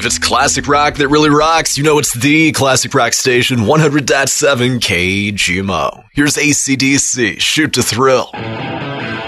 If it's classic rock that really rocks, you know it's the classic rock station, 100.7 KGMO. Here's AC/DC, Shoot to Thrill.